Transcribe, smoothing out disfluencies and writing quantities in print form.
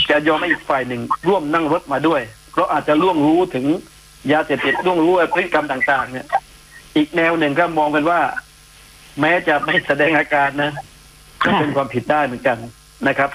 จะยอมให้อีกฝ่ายหนึ่งร่วมนั่งรถมาด้วยเพราะอาจจะล่วงรู้ถึงยาเสพติดล่วงรู้พฤติกรรมต่างๆเนี่ยอีกแนวหนึ่งก็มองกันว่าแม้จะไม่แสดงอาการนะก็เป็นความผิดได้เหมือนกันนะครับ